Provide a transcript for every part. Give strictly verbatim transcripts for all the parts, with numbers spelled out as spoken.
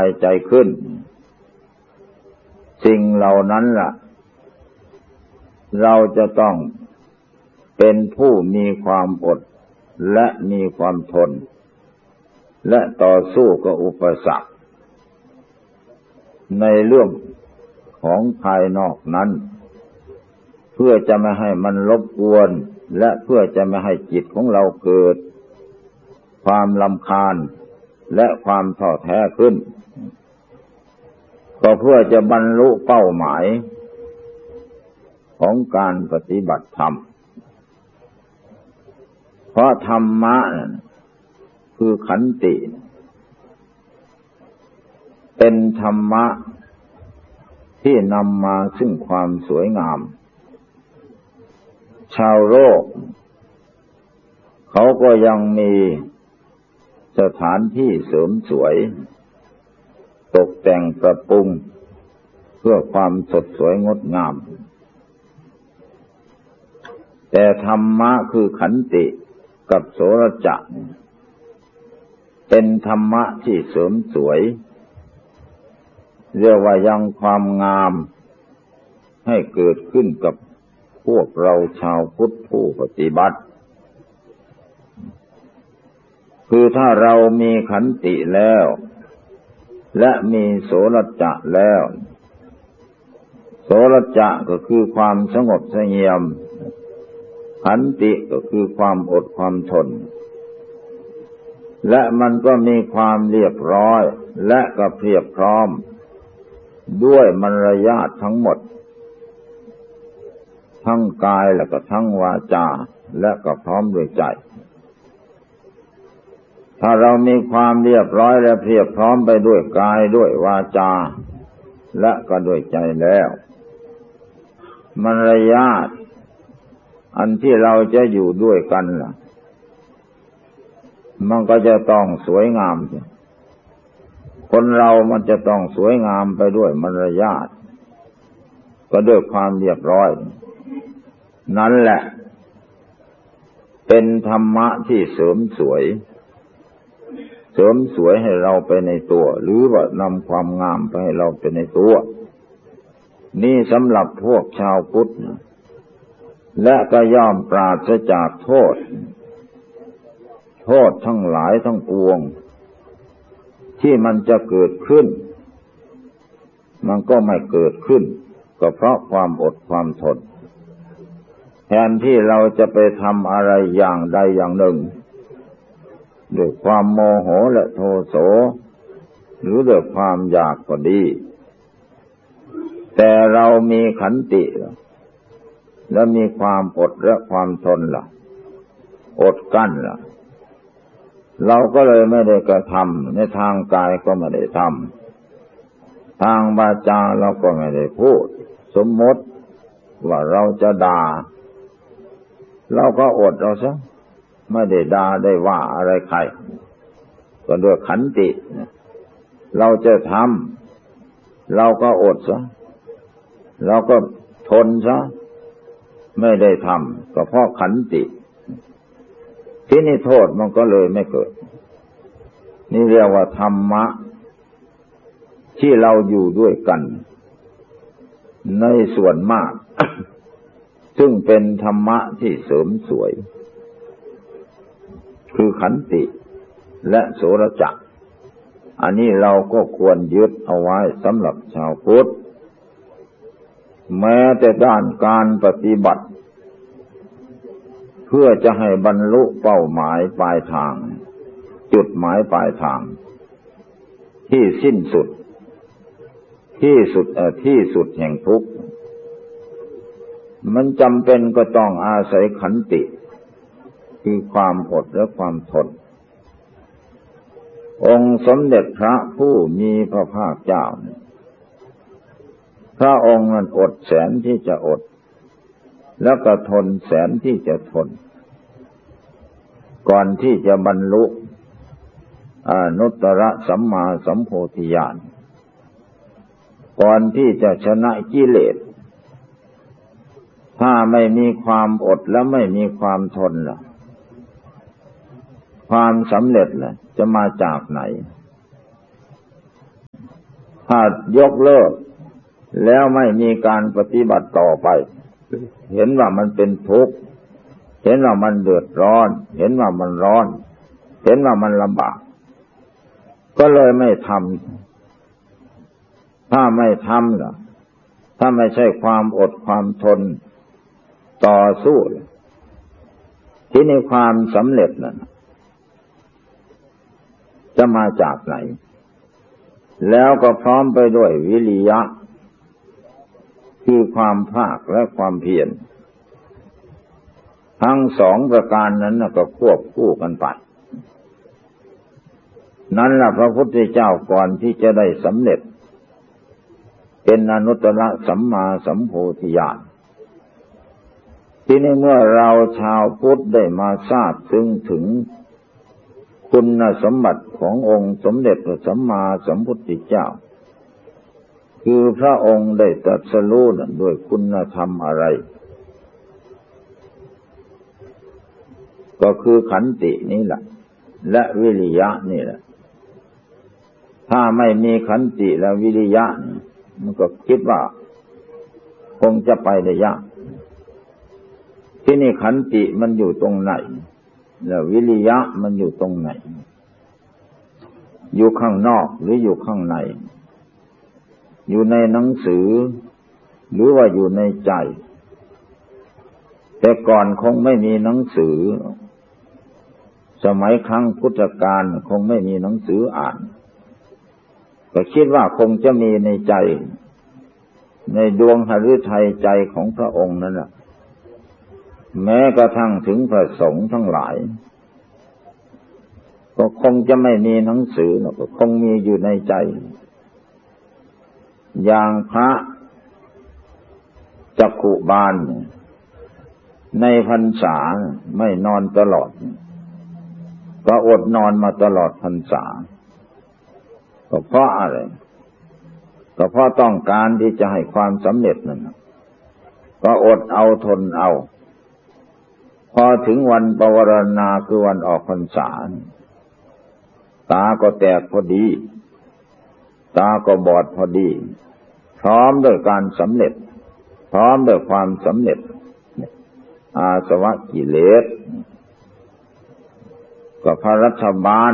ายใจขึ้นสิ่งเหล่านั้นล่ะเราจะต้องเป็นผู้มีความอดและมีความทนและต่อสู้กับอุปสรรคในเรื่องของภายนอกนั้นเพื่อจะไม่ให้มันรบกวนและเพื่อจะไม่ให้จิตของเราเกิดความรำคาญและความท้อแท้ขึ้นก็เพื่อจะบรรลุเป้าหมายของการปฏิบัติธรรมเพราะธรรมะคือขันติเป็นธรรมะที่นำมาซึ่งความสวยงามชาวโลกเขาก็ยังมีสถานที่เสริมสวยตกแต่งประปรุงเพื่อความสดสวยงดงามแต่ธรรมะคือขันติกับโสรจะเป็นธรรมะที่เสริมสวยเรียกว่ายังความงามให้เกิดขึ้นกับพวกเราชาวพุทธผู้ปฏิบัติคือถ้าเรามีขันติแล้วและมีโสรจะแล้วโสรจะก็คือความสงบเสงี่ยมขันติก็คือความอดความทนและมันก็มีความเรียบร้อยและก็เพียบพร้อมด้วยมารยาททั้งหมดทั้งกายและก็ทั้งวาจาและก็พร้อมด้วยใจถ้าเรามีความเรียบร้อยและเพียบพร้อมไปด้วยกายด้วยวาจาและก็ด้วยใจแล้วมารยาทอันที่เราจะอยู่ด้วยกันล่ะมันก็จะต้องสวยงามคนเรามันจะต้องสวยงามไปด้วยมารยาทก็ด้วยความเรียบร้อยนั่นแหละเป็นธรรมะที่เสริมสวยเสริมสวยให้เราไปในตัวหรือว่านำความงามไปให้เราไปในตัวนี่สำหรับพวกชาวพุทธและก็ย่อมปราศจากโทษโทษทั้งหลายทั้งปวงที่มันจะเกิดขึ้นมันก็ไม่เกิดขึ้นก็เพราะความอดความทนแทนที่เราจะไปทำอะไรอย่างใดอย่างหนึ่งด้วยความโมโหและโทโสหรือด้วยความอยากก็ดีแต่เรามีขันติและมีความอดและความทนล่ะอดกั้นล่ะเราก็เลยไม่ได้กระทำในทางกายก็ไม่ได้ทำทางวาจาเราก็ไม่ได้พูดสมมติว่าเราจะด่าเราก็อดเอาซะไม่ได้ด่าได้ว่าอะไรใครก็ด้วยขันติเราจะทำเราก็อดซะเราก็ทนซะไม่ได้ทำก็เพราะขันติที่นี่โทษมันก็เลยไม่เกิดนี่เรียกว่าธรรมะที่เราอยู่ด้วยกันในส่วนมาก ซึ่งเป็นธรรมะที่เสริมสวยคือขันติและโสรจะอันนี้เราก็ควรยึดเอาไว้สำหรับชาวพุทธแม้แต่ด้านการปฏิบัติเพื่อจะให้บรรลุเป้าหมายปลายทางจุดหมายปลายทางที่สิ้นสุดที่สุดเอ่อที่สุดแห่งทุกข์มันจำเป็นก็ต้องอาศัยขันติคือความอดและความทนองค์สมเด็จพระผู้มีพระภาคเจ้าพระองค์นั้นอดแสนที่จะอดแล้วก็ทนแสนที่จะทนก่อนที่จะบรรลุอนุตตรสัมมาสัมโพธิญาณก่อนที่จะชนะกิเลสถ้าไม่มีความอดและไม่มีความทนล่ะความสำเร็จล่ะจะมาจากไหนถ้ายกเลิกแล้วไม่มีการปฏิบัติต่อไปเห็นว่ามันเป็นทุกข์เห็นว่ามันเดือดร้อนเห็นว่ามันร้อนเห็นว่ามันลำบากก็เลยไม่ทำถ้าไม่ทำล่ะถ้าไม่ใช่ความอดความทนต่อสู้ที่ในความสำเร็จนั้นจะมาจากไหนแล้วก็พร้อมไปด้วยวิริยะคือความภาคและความเพียรทั้งสองประการนั้นก็ควบคู่กันไปนั่นล่ะพระพุทธเจ้าก่อนที่จะได้สำเร็จเป็นอนุตตรสัมมาสัมโพธิญาณที่นี่เมื่อเราชาวพุทธได้มาทราบซึ้งถึงคุณสมบัติขององค์สมเด็จพระสัมมาสัมพุทธเจ้าคือพระองค์ได้ตรัสรู้ด้วยคุณธรรมอะไรก็คือขันตินี่แหละและวิริยะนี่แหละถ้าไม่มีขันติและวิริยะมันก็คิดว่าคงจะไปได้ยากที่นี่ขันติมันอยู่ตรงไหนแล้ววิริยะมันอยู่ตรงไหนอยู่ข้างนอกหรืออยู่ข้างในอยู่ในหนังสือหรือว่าอยู่ในใจแต่ก่อนคงไม่มีหนังสือสมัยครั้งพุทธกาลคงไม่มีหนังสืออ่านก็คิดว่าคงจะมีในใจในดวงหฤทัยใจของพระองค์นั่นแหละแม้กระทั่งถึงพระสงฆ์ทั้งหลายก็คงจะไม่มีหนังสือก็คงมีอยู่ในใจอย่างพระจักขุบาลในพรรษาไม่นอนตลอดก็อดนอนมาตลอดพรรษาก็เพราะอะไรก็เพราะต้องการที่จะให้ความสำเร็จนั่นก็อดเอาทนเอาพอถึงวันปวารณาคือวันออกพรรษาตาก็แตกพอดีตาก็บอดพอดีพร้อมด้วยการสำเร็จพร้อมด้วยความสำเร็จอาสวะกิเลสก็พระรัฐบาล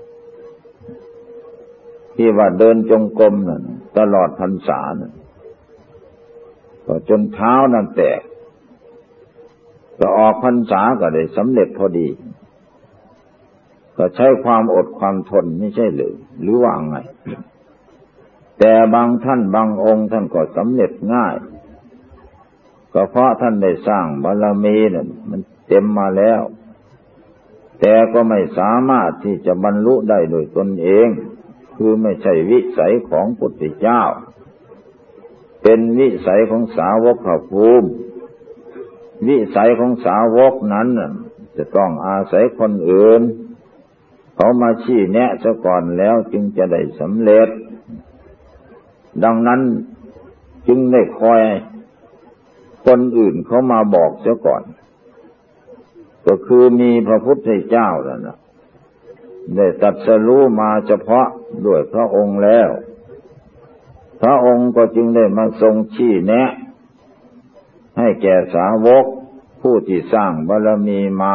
ที่ว่าเดินจงกรมนั่นตลอดพรรษานั่นก็จนเท้านั่นแตกก็ออกพรรษาก็ได้สำเร็จพอดีก็ใช้ความอดความทนไม่ใช่หรือหรือว่าไงแต่บางท่านบางองค์ท่านก็สำเร็จง่ายก็เพราะท่านได้สร้างบารมีนั่นมันเต็มมาแล้วแต่ก็ไม่สามารถที่จะบรรลุได้โดยตนเองคือไม่ใช่วิสัยของพุทธเจ้าเป็นวิสัยของสาวกพระภูมิวิสัยของสาวกนั้นจะต้องอาศัยคนอื่นเขามาชี้แนะซะก่อนแล้วจึงจะได้สำเร็จดังนั้นจึงได้คอยคนอื่นเขามาบอกซะก่อนก็คือมีพระพุทธเจ้าแล้วนะได้ตรัสรู้มาเฉพาะด้วยพระองค์แล้วพระองค์ก็จึงได้มาทรงชี้แนะให้แก่สาวกผู้ที่สร้างบารมีมา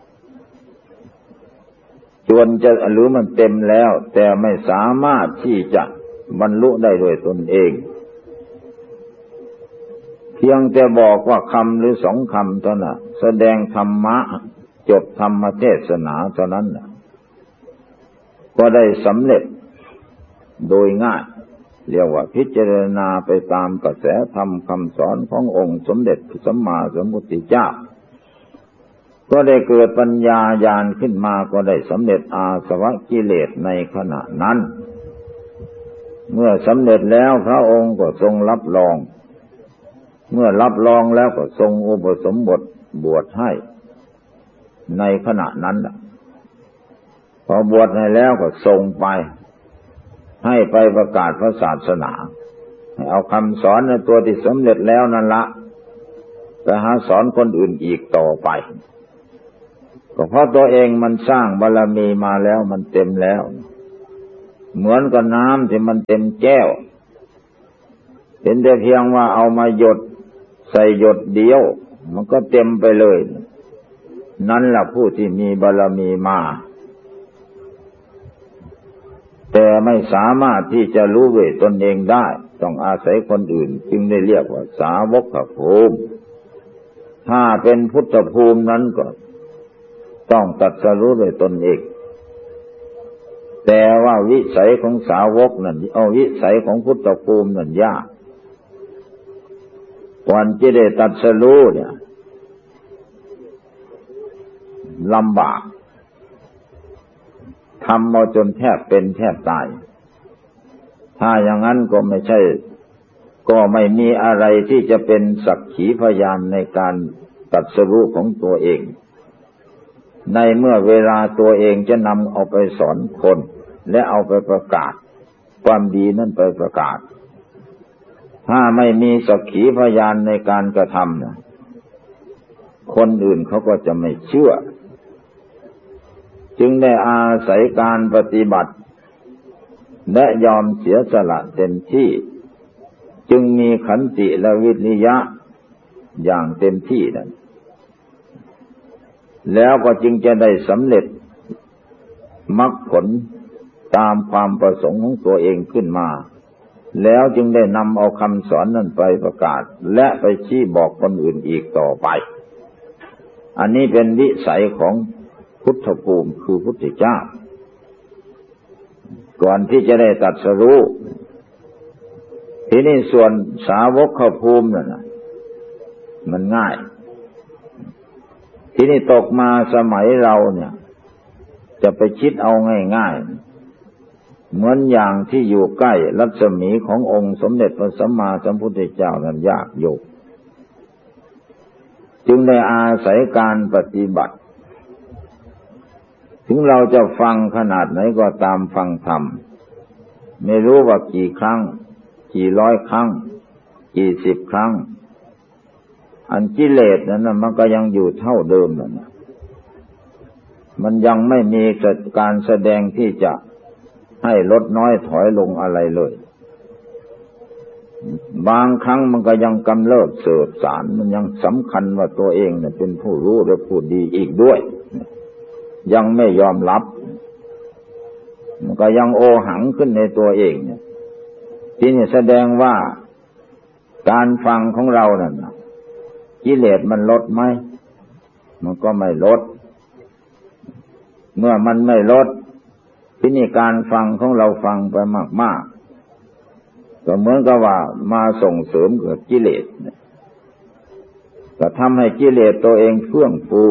จนจะหรือมันเต็มแล้วแต่ไม่สามารถที่จะบรรลุได้ด้วยตนเองเพียงแต่บอกว่าคำหรือสองคำเท่านั้นแสดงธรรมะจบธรรมเทศนาเท่านั้นก็ได้สำเร็จโดยง่ายเรียกว่าพิจารณาไปตามกระแสธรรมคำสอนขององค์สมเด็จพระสัมมาสัมพุทธเจ้าก็ได้เกิดปัญญาญาณขึ้นมาก็ได้สำเร็จอาสวะกิเลสในขณะนั้นเมื่อสำเร็จแล้วพระองค์ก็ทรงรับรองเมื่อรับรองแล้วก็ทรงอุปสมบทบวชให้ในขณะนั้นพอบวชให้แล้วก็ส่งไปให้ไปประกาศพระศาสนาให้เอาคำสอนในตัวที่สำเร็จแล้วนั่นละไปหาสอนคนอื่นอีกต่อไปก็เพราะตัวเองมันสร้างบารมีมาแล้วมันเต็มแล้วเหมือนกับน้ำที่มันเต็มแก้วเป็นแต่เพียงว่าเอามาหยดใส่หยดเดียวมันก็เต็มไปเลยนั่นแหละผู้ที่มีบารมีมาแต่ไม่สามารถที่จะรู้เวทตนเองได้ต้องอาศัยคนอื่นจึงได้เรียกว่าสาวกภูมิถ้าเป็นพุทธภูมินั้นก็ต้องตรัสรู้ด้วยตนเองแต่ว่าวิสัยของสาวกนั้นเอาวิสัยของพุทธภูมินั้นยากก่อนจะได้ตรัสรู้เนี่ยลำบากทำมาจนแทบเป็นแทบตายถ้าอย่างนั้นก็ไม่ใช่ก็ไม่มีอะไรที่จะเป็นสักขีพยานในการตรัสรู้ของตัวเองในเมื่อเวลาตัวเองจะนำเอาไปสอนคนและเอาไปประกาศความดีนั้นไปประกาศถ้าไม่มีสักขีพยานในการกระทำนะคนอื่นเขาก็จะไม่เชื่อจึงได้อาศัยการปฏิบัติและยอมเสียสละเต็มที่จึงมีขันติและวิริยะอย่างเต็มที่นั่นแล้วก็จึงจะได้สำเร็จมรรคผลตามความประสงค์ของตัวเองขึ้นมาแล้วจึงได้นำเอาคำสอนนั้นไปประกาศและไปชี้บอกคนอื่นอีกต่อไปอันนี้เป็นวิสัยของพุทธภูมิคือพุทธเจ้าก่อนที่จะได้ตรัสรู้ทีนี้ส่วนสาวกภูมินั่นนะมันง่ายทีนี้ตกมาสมัยเราเนี่ยจะไปคิดเอาง่ายๆเหมือนอย่างที่อยู่ใกล้รัศมีขององค์สมเด็จพระสัมมาสัมพุทธเจ้านั้นยากอยู่จึงได้อาศัยการปฏิบัติถึงเราจะฟังขนาดไหนก็ตามฟังธรรมไม่รู้ว่ากี่ครั้งกี่ร้อยครั้งกี่สิบครั้งอันกิเลสนั้นนะมันก็ยังอยู่เท่าเดิมนั่นนะมันยังไม่มีการแสดงที่จะให้ลดน้อยถอยลงอะไรเลยบางครั้งมันก็ยังกำเริบเสบสารมันยังสำคัญว่าตัวเองเนี่ยเป็นผู้รู้และผู้ดีอีกด้วยยังไม่ยอมรับมันก็ยังโอหังขึ้นในตัวเองเนี่ยที่นี่แสดงว่าการฟังของเรานั่นกิเลสมันลดไหมมันก็ไม่ลดเมื่อมันไม่ลดที่นี่การฟังของเราฟังไปมากๆก็เหมือนกับว่ามาส่งเสริมกับกิเลสก็ทำให้กิเลสตัวเองเฟื่องฟู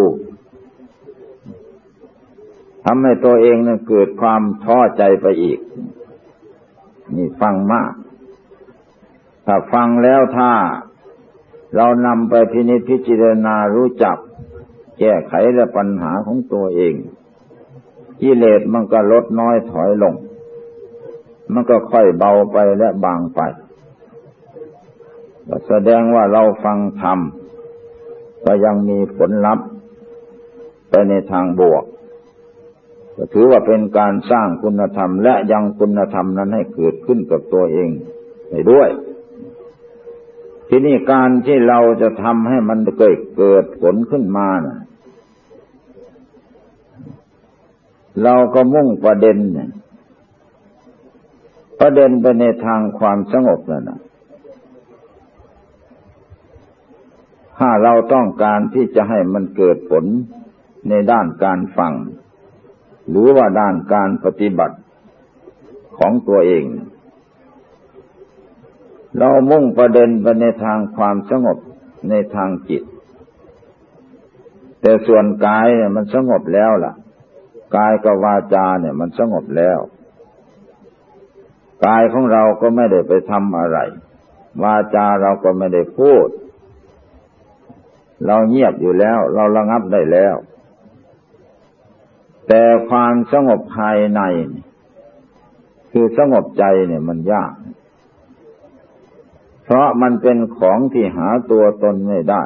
ทำให้ตัวเองนั้นเกิดความท้อใจไปอีกนี่ฟังมากถ้าฟังแล้วถ้าเรานำไปพินิจพิจารณารู้จักแก้ไขและปัญหาของตัวเองกิเลสมันก็ลดน้อยถอยลงมันก็ค่อยเบาไปและบางไปก็แสดงว่าเราฟังธรรมก็ยังมีผลลัพธ์ไปในทางบวกก็ถือว่าเป็นการสร้างคุณธรรมและยังคุณธรรมนั้นให้เกิดขึ้นกับตัวเองให้ด้วยทีนี้การที่เราจะทำให้มันเกิดเกิดผลขึ้นมานะเราก็มุ่งประเด็นเนี่ยประเด็นไปในทางความสงบนั่นนะถ้าเราต้องการที่จะให้มันเกิดผลในด้านการฟังหรือว่าด้านการปฏิบัติของตัวเองเรามุ่งประเด็นไปในทางความสงบในทางจิตแต่ส่วนกายเนี่ยมันสงบแล้วล่ะกายกับวาจาเนี่ยมันสงบแล้วกายของเราก็ไม่ได้ไปทำอะไรวาจาเราก็ไม่ได้พูดเราเงียบอยู่แล้วเราระงับได้แล้วแต่ความสงบภายในคือสงบใจเนี่ยมันยากเพราะมันเป็นของที่หาตัวตนไม่ได้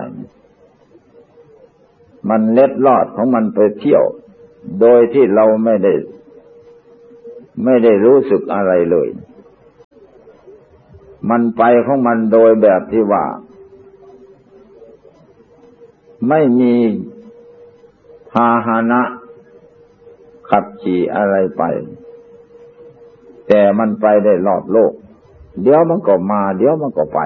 มันเล็ดลอดของมันไปเที่ยวโดยที่เราไม่ได้ไม่ได้รู้สึกอะไรเลยมันไปของมันโดยแบบที่ว่าไม่มีพาหนะขับขี่อะไรไปแต่มันไปได้รอบโลกเดี๋ยวมันก็มาเดี๋ยวมันก็ไป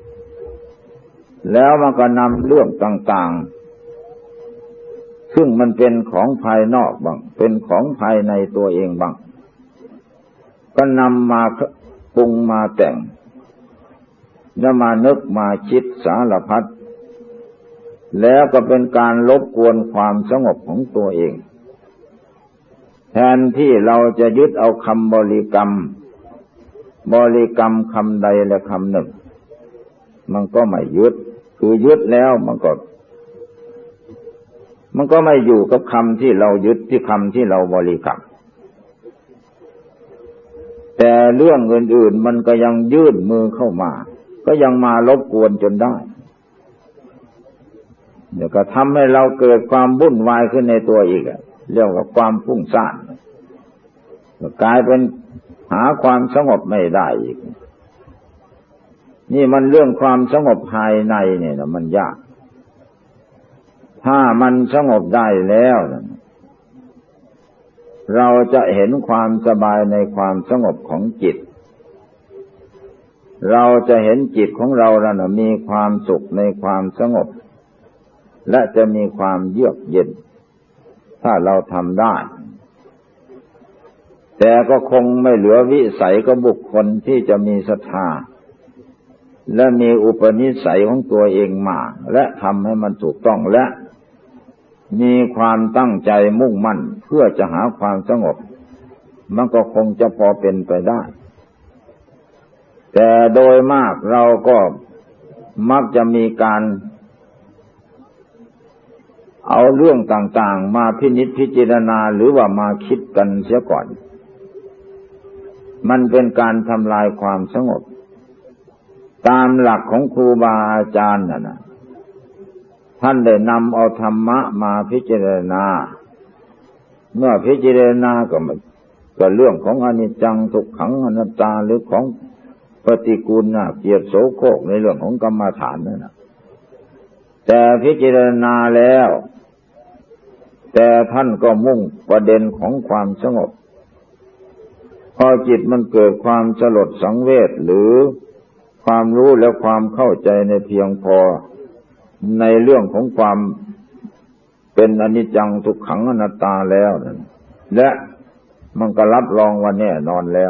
แล้วมันก็นำเรื่องต่างๆซึ่งมันเป็นของภายนอกบ้างเป็นของภายในตัวเองบ้างก็นำมาปรุงมาแต่งแล้วมานึกมาคิดสารพัดแล้วก็เป็นการรบกวนความสงบของตัวเองแทนที่เราจะยึดเอาคำบริกรรมบริกรรมคำใดและคำหนึ่งมันก็ไม่ยึดคือยึดแล้วมันก็มันก็ไม่อยู่กับคำที่เรายึดที่คำที่เราบริกรรมแต่เรื่องอื่นๆมันก็ยังยื่นมือเข้ามาก็ยังมารบกวนจนได้เดี๋ยวก็ทำให้เราเกิดความวุ่นวายขึ้นในตัวอีกเรียกว่าความฟุ้งซ่านกลายเป็นหาความสงบไม่ได้อีกนี่มันเรื่องความสงบภายในเนี่ยนะมันยากถ้ามันสงบได้แล้วเราจะเห็นความสบายในความสงบของจิตเราจะเห็นจิตของเราแล้วนะมีความสุขในความสงบและจะมีความเยือกเย็นถ้าเราทำได้แต่ก็คงไม่เหลือวิสัยกับบุคคลที่จะมีศรัทธาและมีอุปนิสัยของตัวเองมาและทำให้มันถูกต้องและมีความตั้งใจมุ่งมั่นเพื่อจะหาความสงบมันก็คงจะพอเป็นไปได้แต่โดยมากเราก็มักจะมีการเอาเรื่องต่างๆมาพินิจพิจารณาหรือว่ามาคิดกันเสียก่อนมันเป็นการทำลายความสงบตามหลักของครูบาอาจารย์น่ะนะท่านได้นำเอาธรรมะมาพิจารณาเมื่อพิจารณาก็ก็เรื่องของอนิจจังทุกขังอนัตตาหรือของปฏิกูลน่ะเกียรติโสโครกในเรื่องของกรรมฐานนั่นน่ะแต่พิจารณาแล้วแต่ท่านก็มุ่งประเด็นของความสงบพอจิตมันเกิดความสลดสังเวชหรือความรู้และความเข้าใจในเพียงพอในเรื่องของความเป็นอนิจจังทุกขังอนัตตาแล้วนั่นและมันก็รับรองว่าแน่นอนแล้ว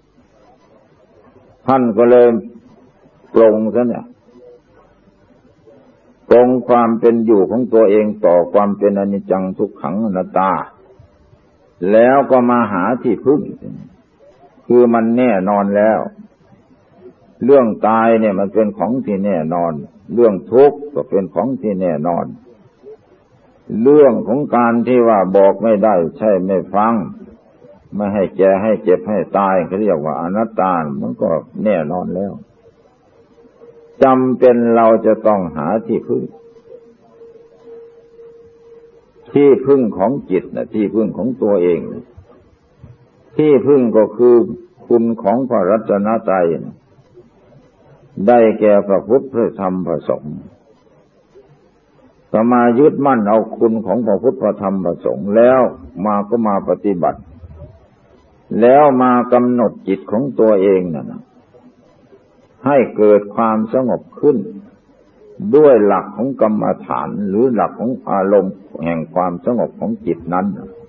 ท่านก็เลยปลงซะเนี่ยปลงความเป็นอยู่ของตัวเองต่อความเป็นอนิจจังทุกขังอนัตตาแล้วก็มาหาที่พึ่งคือมันแน่นอนแล้วเรื่องตายเนี่ยมันเป็นของที่แน่นอนเรื่องทุกข์ก็เป็นของที่แน่นอนเรื่องของการที่ว่าบอกไม่ได้ใช่ไม่ฟังไม่ให้แก่ให้เจ็บให้ตายเขาเรียกว่าอนัตตามันก็แน่นอนแล้วจำเป็นเราจะต้องหาที่พึ่งที่พึ่งของจิตนะที่พึ่งของตัวเองที่พึ่งก็คือคุณของพระรัตนตรัยได้แก่พระพุทธพระธรรมพระสงฆ์ก็มายึดมั่นเอาคุณของพระพุทธพระธรรมพระสงฆ์แล้วมาก็มาปฏิบัติแล้วมากำหนดจิตของตัวเองนั่นนะให้เกิดความสงบขึ้นด้วยหลักของกรรมฐานหรือหลักของอารมณ์แห่งความสงบของจิตนั้น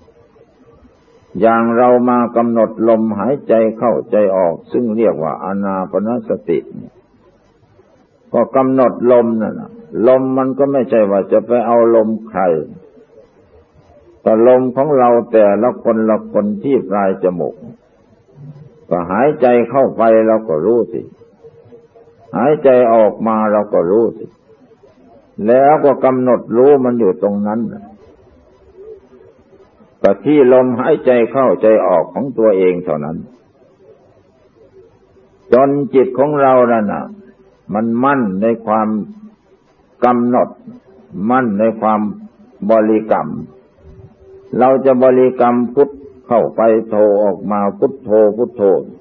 อย่างเรามากำหนดลมหายใจเข้าใจออกซึ่งเรียกว่าอานาปานสติก็กำหนดลมนั่นน่ะลมมันก็ไม่ใช่ว่าจะไปเอาลมใครแต่ลมของเราแต่ละคนละคนที่ปลายจมูกก็หายใจเข้าไปเราก็รู้สิหายใจออกมาเราก็รู้สิแล้วก็กำหนดรู้มันอยู่ตรงนั้นก็ที่ลมหายใจเข้าใจออกของตัวเองเท่านั้นจนจิตของเรานั่นน่ะมันมั่นในความกำหนดมั่นในความบริกรรมเราจะบริกรรมพุทโธเข้าไปโทออกมาพุทโธพุทโธ